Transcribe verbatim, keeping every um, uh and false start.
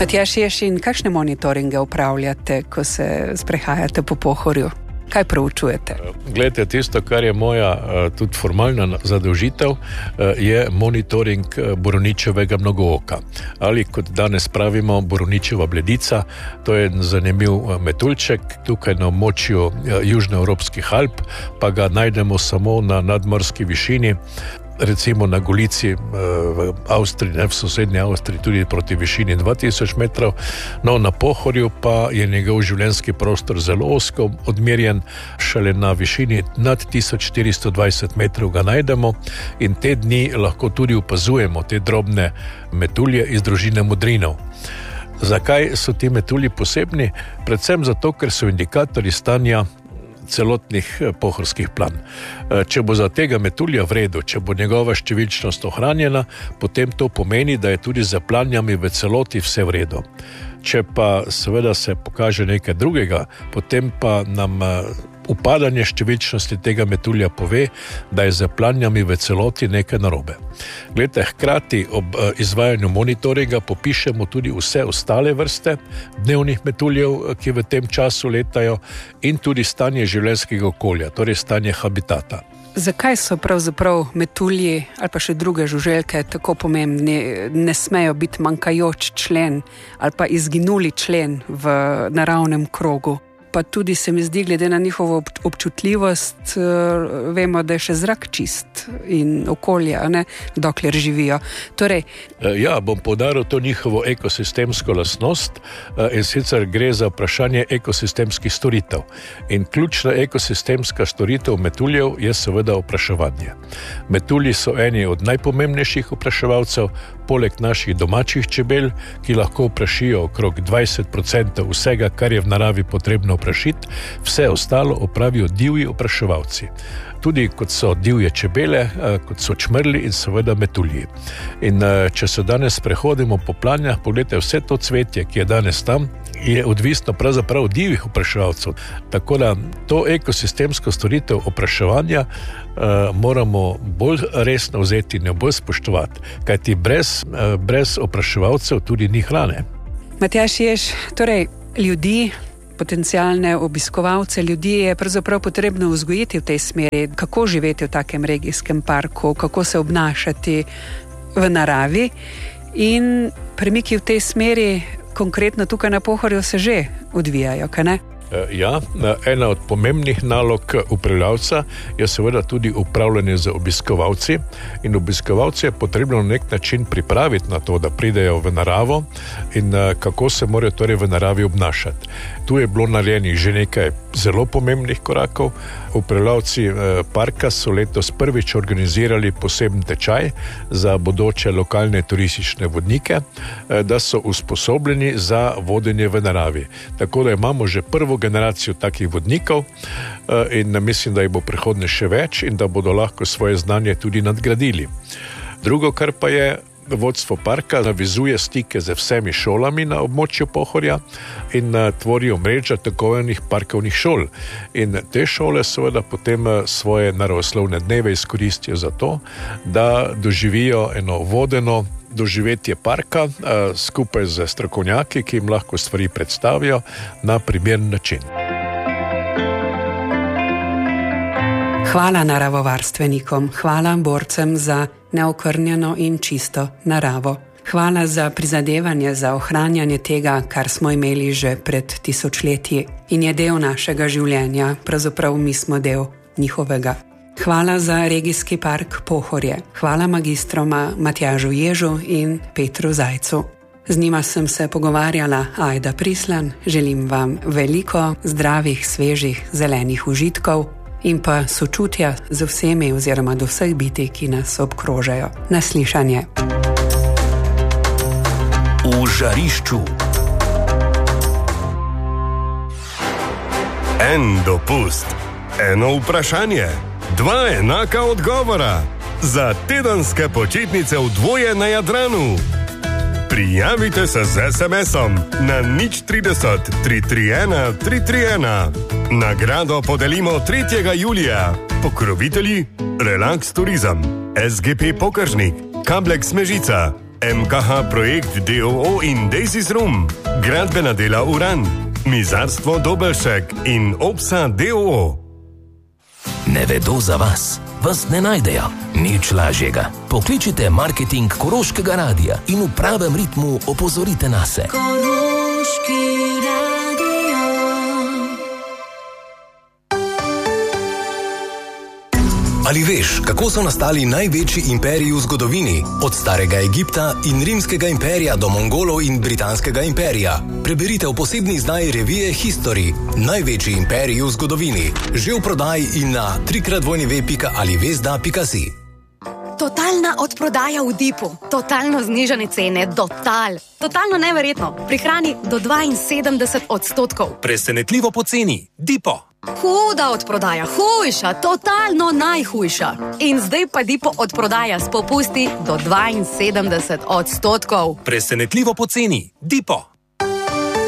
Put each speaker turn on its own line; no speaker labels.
Matjaž Ješin, kakšne monitoringe upravljate, ko se sprehajate po Pohorju? Kaj proučujete?
Glejte, tisto, kar je moja tudi formalna zadolžitev, je monitoring Borovničevega mnogooka. Ali kot danes pravimo, Borovničeva bledica, to je zanimiv metuljček, tukaj na območju južnoevropskih Alp, pa ga najdemo samo na nadmorski višini, recimo na Golici v Avstriji, ne, v sosednji Avstriji, tudi proti višini dva tisoč metrov, no na Pohorju pa je njegov življenjski prostor zelo ozko odmerjen, šele na višini nad tisoč štiristo dvajset metrov ga najdemo in te dni lahko tudi opazujemo te drobne metulje iz družine modrinov. Zakaj so ti metulji posebni? Predvsem zato, ker so indikatorji stanja celotnih pohorskih plan. Če bo za tega metulja v redu, če bo njegova številčnost ohranjena, potem to pomeni, da je tudi za planjami v celoti vse v redu. Če pa seveda se pokaže nekaj drugega, potem pa nam upadanje številčnosti tega metulja pove, da je za planjami v celoti nekaj narobe. Glejte, hkrati ob izvajanju monitoringa popišemo tudi vse ostale vrste dnevnih metuljev, ki v tem času letajo, in tudi stanje življenjskega okolja, torej stanje habitata.
Zakaj so pravzaprav metulji ali pa še druge žuželke tako pomembni? Ne smejo biti manjkajoč člen ali pa izginuli člen v naravnem krogu. Pa tudi se mi zdi, glede na njihovo občutljivost, vemo, da je še zrak čist in okolje, ne, dokler živijo. Torej...
Ja, bom poudaril to njihovo ekosistemsko lastnost in sicer gre za vprašanje ekosistemskih storitev. In ključna ekosistemska storitev metuljev je seveda opraševanje. Metulji so eni od najpomembnejših opraševalcev, poleg naših domačih čebel, ki lahko oprašijo okrog dvajset procentov vsega, kar je v naravi potrebno oprašiti, vse ostalo opravijo divji opraševalci. Tudi kot so divje čebele, kot so čmrli in seveda metulji. In če se danes prehodimo po planjah, pogledajte, vse to cvetje, ki je danes tam, je odvisno pravzaprav od divjih opraševalcev. Tako da to ekosistemsko storitev opraševanja uh, moramo bolj resno vzeti in jo bolj spoštovati, kajti brez, uh, brez opraševalcev tudi ni hrane.
Matjaž Ješ, torej ljudi, potencialne obiskovalce, ljudi je pravzaprav potrebno vzgojiti v tej smeri, kako živeti v takem regijskem parku, kako se obnašati v naravi, in premiki v tej smeri konkretno tukaj na Pohorju se že odvijajo, kaj ne?
Ja, ena od pomembnih nalog upravljavca je seveda tudi upravljanje z obiskovalci, in obiskovalci je potrebno na nek način pripraviti na to, da pridejo v naravo in kako se morajo torej v naravi obnašati. Tu je bilo narejenih že nekaj zelo pomembnih korakov. Upravljavci parka so letos prvič organizirali poseben tečaj za bodoče lokalne turistične vodnike, da so usposobljeni za vodenje v naravi. Tako da imamo že prvo generacijo takih vodnikov in mislim, da jih bo prihodnje še več in da bodo lahko svoje znanje tudi nadgradili. Drugo, kar pa je, vodstvo parka navizuje stike z vsemi šolami na območju Pohorja in tvorijo mrežo tako enih parkovnih šol. In te šole seveda potem svoje naravoslovne dneve izkoristijo za to, da doživijo eno vodeno doživetje parka skupaj z strokovnjaki, ki jim lahko stvari predstavijo na primeren način.
Hvala naravovarstvenikom, hvala borcem za neokrnjeno in čisto naravo. Hvala za prizadevanje za ohranjanje tega, kar smo imeli že pred tisočletji in je del našega življenja, pravzaprav mi smo del njihovega. Hvala za regijski park Pohorje. Hvala magistroma Matjažu Ježu in Petru Zajcu. Z njima sem se pogovarjala Ajda Prislan. Želim vam veliko zdravih, svežih, zelenih užitkov in pa sočutja z vsemi oziroma do vseh bitij, ki nas obkrožajo. Naslišanje.
V žarišču. En dopust, eno vprašanje, dva enaka odgovora. Za tedenske počitnice v dvoje na Jadranu. Prijavite se z es em esom na nič trideset tri tri ena tri tri ena. Nagrado podelimo tretjega julija. Pokrovitelji Relax Turizem, es ge pe Pokažnik, Kablek Smežica, M K H Projekt D O O in Daisys Room, gradbena dela Uran, mizarstvo Dobelšek in Opsa D O O.
Ne vedo za vas, vas ne najdejo. Nič lažjega. Pokličite marketing Koroškega radia in v pravem ritmu opozorite nase. Koroški radio.
Ali veš, kako so nastali največji imperiji v zgodovini? Od starega Egipta in rimskega imperija do Mongolov in britanskega imperija. Preberite v posebni izdaji revije History. Največji imperiji v zgodovini. Že v prodaji in na trikrat dvojni pika alivezda pika si.
Totalna odprodaja v Dipu. Totalno znižane cene. Total. Totalno neverjetno. Prihrani do dvainsedemdeset odstotkov.
Presenetljivo poceni. Dipo.
Huda odprodaja. Hujša. Totalno najhujša. In zdaj pa Dipo odprodaja s popusti do dvainsedemdeset odstotkov.
Presenetljivo poceni. Dipo.